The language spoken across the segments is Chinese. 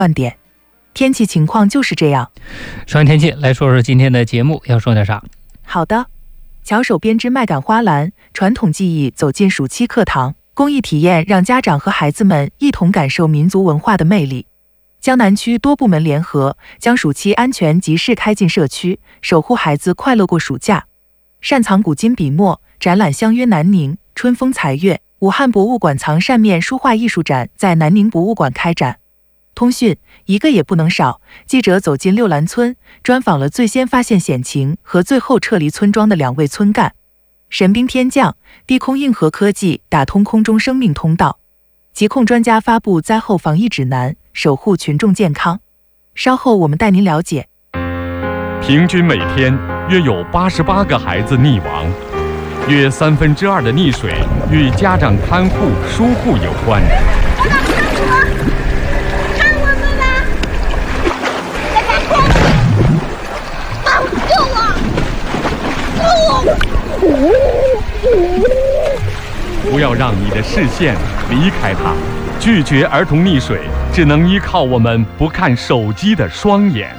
万点。天气情况就是这样。 说完天气，来说说今天的节目要说点啥。 好的，巧手编织麦秆花篮，传统技艺走进暑期课堂，公益体验让家长和孩子们一同感受民族文化的魅力。江南区多部门联合，将暑期安全集市开进社区，守护孩子快乐过暑假。擅藏古今笔墨，展览相约南宁，春风才月。武汉博物馆藏扇面书画艺术展在南宁博物馆开展。通讯一个也不能少，记者走进六兰村，专访了最先发现险情和最后撤离村庄的2位村干。神兵天降，低空硬核科技打通空中生命通道。疾控专家发布灾后防疫指南，守护群众健康。稍后我们带您了解。 平均每天约有88个孩子溺亡，约2/3的溺水与家长看护疏忽有关。不要让你的视线离开它，拒绝儿童溺水，只能依靠我们不看手机的双眼。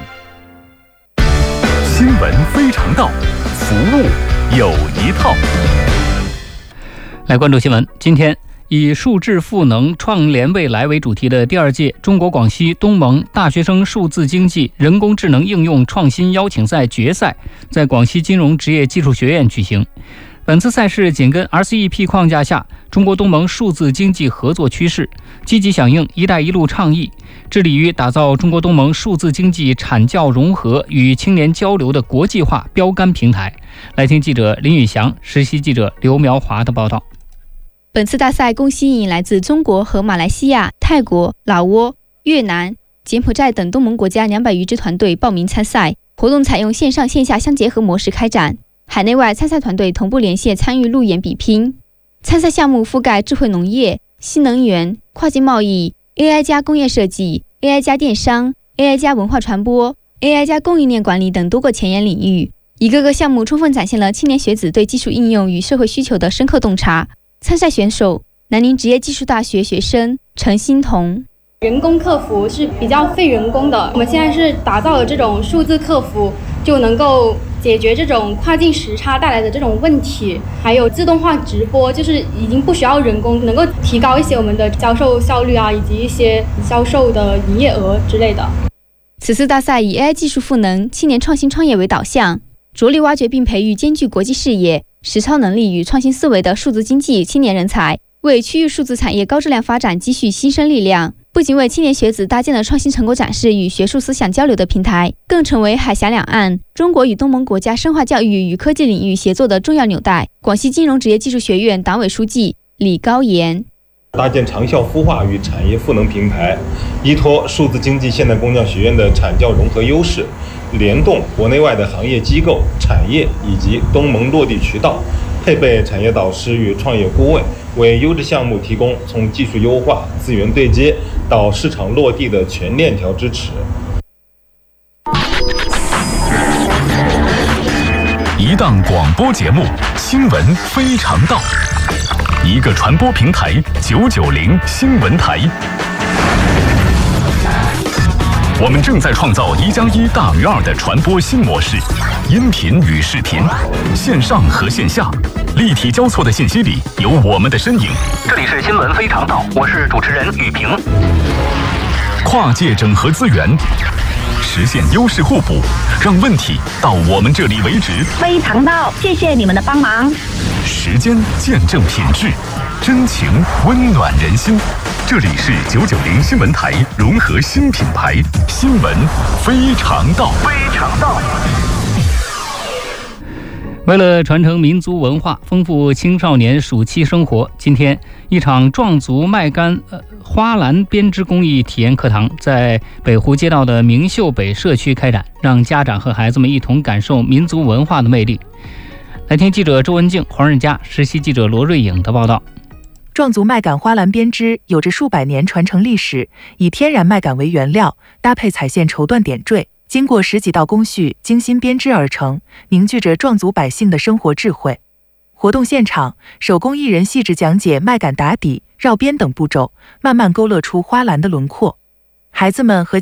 新闻非常道，服务有一套。 来关注新闻，今天以数智赋能创联未来为主题的第2届中国广西东盟大学生数字经济人工智能应用创新邀请赛决赛在广西金融职业技术学院举行。本次赛事紧跟 RCEP 框架下中国东盟数字经济合作趋势，积极响应“一带一路”倡议，致力于打造中国东盟数字经济产教融合与青年交流的国际化标杆平台。来听记者林宇翔、实习记者刘苗华的报道。 本次大赛共吸引来自中国和马来西亚、泰国、老挝、越南、柬埔寨等东盟国家200余支团队报名参赛。活动采用线上线下相结合模式开展，海内外参赛团队同步连线参与路演比拼。参赛项目覆盖智慧农业、新能源、跨境贸易、AI 加工业设计、AI 加电商、AI 加文化传播、AI 加供应链管理等多个前沿领域。一个个项目充分展现了青年学子对技术应用与社会需求的深刻洞察。参赛选手南宁职业技术大学学生陈欣彤。 人工客服是比较费人工的，我们现在是打造了这种数字客服，就能够解决这种跨境时差带来的这种问题，还有自动化直播，就是已经不需要人工，能够提高一些我们的销售效率啊，以及一些销售的营业额之类的。 此次大赛以 AI 技术赋能青年创新创业为导向，着力挖掘并培育兼具国际视野、实操能力与创新思维的数字经济青年人才，为区域数字产业高质量发展积蓄新生力量。不仅为青年学子搭建了创新成果展示与学术思想交流的平台，更成为海峡两岸中国与东盟国家深化教育与科技领域协作的重要纽带。广西金融职业技术学院党委书记李高岩： 搭建长效孵化与产业赋能平台，依托数字经济现代工匠学院的产教融合优势，联动国内外的行业机构、产业以及东盟落地渠道，配备产业导师与创业顾问，为优质项目提供从技术优化、资源对接到市场落地的全链条支持。 一档广播节目，新闻非常道；一个传播平台，990新闻台。我们正在创造1+1大于2的传播新模式，音频与视频，线上和线下，立体交错的信息里有我们的身影。 这里是新闻非常道，我是主持人雨萍。 跨界整合资源，实现优势互补，让问题到我们这里为止。 非常道，谢谢你们的帮忙。 时间见证品质，真情温暖人心。这里是990新闻台融合新品牌，新闻非常道， 非常道。 为了传承民族文化，丰富青少年暑期生活，今天一场壮族麦秆花篮编织工艺体验课堂在北湖街道的明秀北社区开展，让家长和孩子们一同感受民族文化的魅力。来听记者周文静、黄仁佳、实习记者罗瑞颖的报道。 壮族麦秆花篮编织有着数百年传承历史，以天然麦秆为原料，搭配彩线绸缎点缀，经过10几道工序精心编织而成，凝聚着壮族百姓的生活智慧。活动现场，手工艺人细致讲解麦秆打底、绕边等步骤，慢慢勾勒出花篮的轮廓。 孩子们和